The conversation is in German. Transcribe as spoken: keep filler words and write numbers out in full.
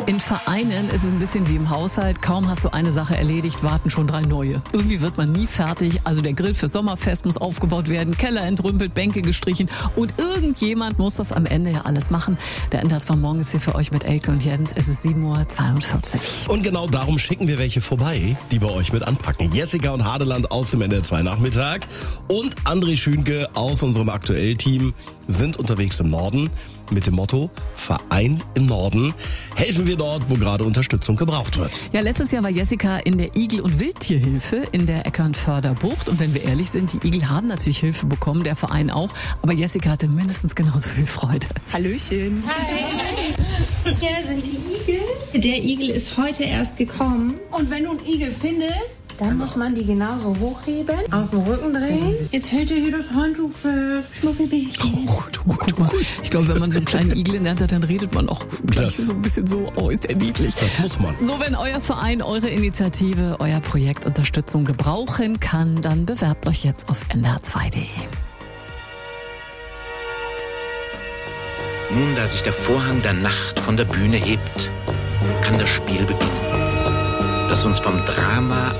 In Vereinen ist es ein bisschen wie im Haushalt. Kaum hast du eine Sache erledigt, warten schon drei neue. Irgendwie wird man nie fertig. Also der Grill fürs Sommerfest muss aufgebaut werden, Keller entrümpelt, Bänke gestrichen und irgendjemand muss das am Ende ja alles machen. Der Ende von morgen ist hier für euch mit Elke und Jens. Es ist sieben Uhr zweiundvierzig. Und genau darum schicken wir welche vorbei, die bei euch mit anpacken. Jessica und Hadeland aus dem N D R zwei Nachmittag und André Schünke aus unserem Aktuell-Team sind unterwegs im Norden mit dem Motto Verein im Norden. Helfen wir dort, wo gerade Unterstützung gebraucht wird. Ja, letztes Jahr war Jessica in der Igel- und Wildtierhilfe in der Eckernförder Bucht. Und wenn wir ehrlich sind, die Igel haben natürlich Hilfe bekommen, der Verein auch. Aber Jessica hatte mindestens genauso viel Freude. Hallöchen. Hi. Hier sind die Igel. Der Igel ist heute erst gekommen. Und wenn du einen Igel findest, dann muss man die genauso hochheben, auf den Rücken drehen. Jetzt hält er hier das Handtuch fest. Schnuffelbärchen. Oh, gut, gut, Guck mal, ich glaube, wenn man so einen kleinen Igel in der Hand hat, dann redet man auch gleich Das- so ein bisschen so, oh, ist der niedlich. Das muss man. So, wenn euer Verein, eure Initiative, euer Projekt Unterstützung gebrauchen kann, dann bewerbt euch jetzt auf N D R zwei punkt de. Nun, da sich der Vorhang der Nacht von der Bühne hebt, kann das Spiel beginnen, das uns vom Drama